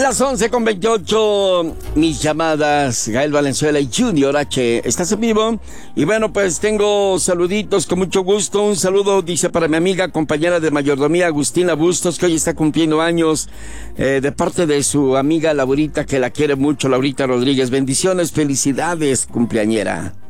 Las 11:28, mis llamadas, Gael Valenzuela y Junior H. ¿Estás en vivo? Y bueno, pues tengo saluditos con mucho gusto. Un saludo, dice, para mi amiga, compañera de mayordomía, Agustina Bustos, que hoy está cumpliendo años, de parte de su amiga Laurita, que la quiere mucho, Laurita Rodríguez. Bendiciones, felicidades, cumpleañera.